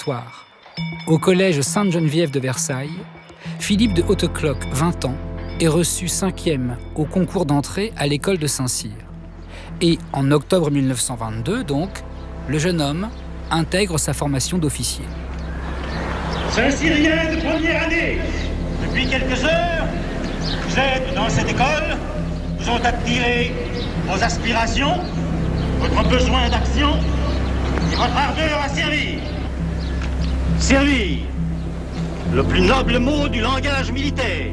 préparatoire. Au collège Sainte-Geneviève de Versailles, Philippe de Hautecloque, 20 ans, est reçu 5e au concours d'entrée à l'école de Saint-Cyr. Et en octobre 1922, donc, le jeune homme intègre sa formation d'officier. Saint-Cyrien de première année, depuis quelques heures, vous êtes dans cette école, vous ont attiré vos aspirations, votre besoin d'action et votre ardeur à servir. Servir, le plus noble mot du langage militaire.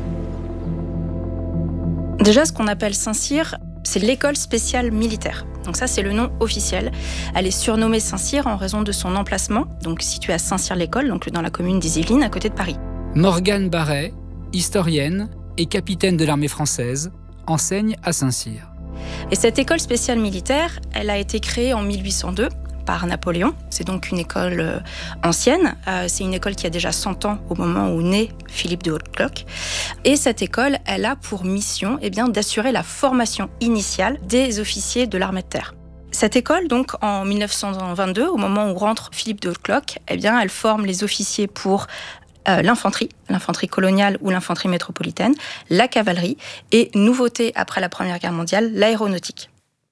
Déjà, ce qu'on appelle Saint-Cyr, c'est l'école spéciale militaire. Donc ça, c'est le nom officiel. Elle est surnommée Saint-Cyr en raison de son emplacement, donc située à Saint-Cyr-l'École, donc dans la commune des Yvelines, à côté de Paris. Morgane Barret, historienne et capitaine de l'armée française, enseigne à Saint-Cyr. Et cette école spéciale militaire, elle a été créée en 1802 par Napoléon. C'est donc une école ancienne. C'est une école qui a déjà 100 ans au moment où naît Philippe de Hautecloque. Et cette école, elle a pour mission d'assurer la formation initiale des officiers de l'armée de terre. Cette école, donc, en 1922, au moment où rentre Philippe de Hautecloque, elle forme les officiers pour l'infanterie coloniale ou l'infanterie métropolitaine, la cavalerie et, nouveauté après la Première Guerre mondiale, l'aéronautique.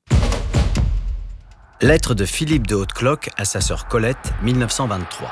Lettre de Philippe de Hautecloque à sa sœur Colette, 1923.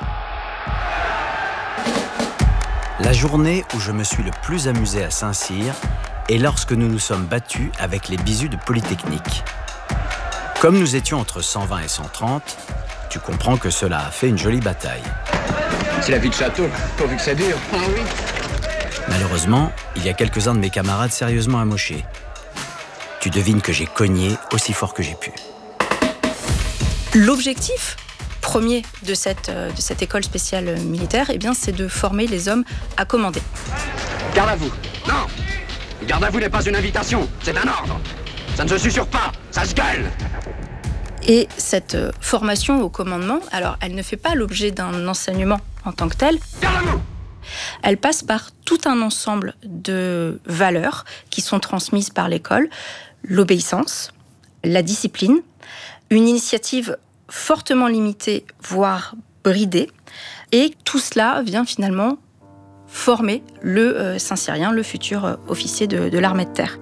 La journée où je me suis le plus amusé à Saint-Cyr est lorsque nous nous sommes battus avec les bisous de Polytechnique. Comme nous étions entre 120 et 130, tu comprends que cela a fait une jolie bataille. C'est la vie de château, pourvu que ça dure. Ah oui. Malheureusement, il y a quelques-uns de mes camarades sérieusement amochés. Tu devines que j'ai cogné aussi fort que j'ai pu. L'objectif premier de cette école spéciale militaire, c'est de former les hommes à commander. Garde à vous. Non, garde à vous n'est pas une invitation, c'est un ordre. Ça ne se susurre pas, ça se gueule. Et cette formation au commandement, alors elle ne fait pas l'objet d'un enseignement en tant que tel. Garde à vous. Elle passe par tout un ensemble de valeurs qui sont transmises par l'école. L'obéissance, la discipline, une initiative fortement limitée, voire bridée. Et tout cela vient finalement former le Saint-Cyrien, le futur officier de l'armée de terre.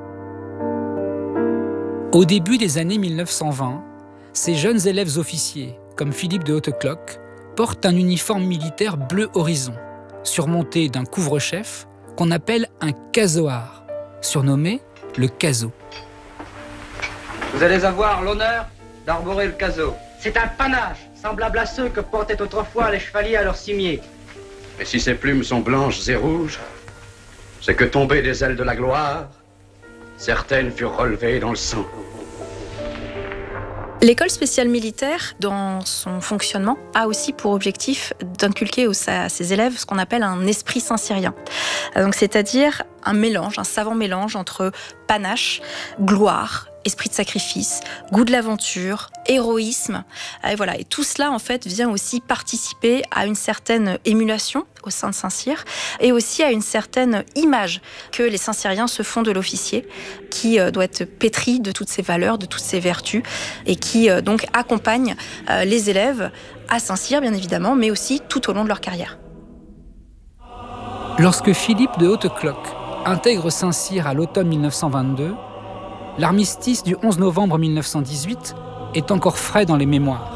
Au début des années 1920, ces jeunes élèves officiers, comme Philippe de Hautecloque, portent un uniforme militaire bleu horizon, surmonté d'un couvre-chef qu'on appelle un casoar, surnommé le caso. Vous allez avoir l'honneur d'arborer le caso. C'est un panache, semblable à ceux que portaient autrefois les chevaliers à leurs cimiers. Et si ces plumes sont blanches et rouges, c'est que tombées des ailes de la gloire, certaines furent relevées dans le sang. L'école spéciale militaire, dans son fonctionnement, a aussi pour objectif d'inculquer à ses élèves ce qu'on appelle un esprit saint-cyrien. Donc, c'est-à-dire un savant mélange entre panache, gloire, esprit de sacrifice, goût de l'aventure, héroïsme. Et tout cela, en fait, vient aussi participer à une certaine émulation au sein de Saint-Cyr et aussi à une certaine image que les Saint-Cyriens se font de l'officier qui doit être pétri de toutes ses valeurs, de toutes ses vertus et qui donc accompagne les élèves à Saint-Cyr, bien évidemment, mais aussi tout au long de leur carrière. Lorsque Philippe de Hautecloque intègre Saint-Cyr à l'automne 1922, l'armistice du 11 novembre 1918 est encore frais dans les mémoires.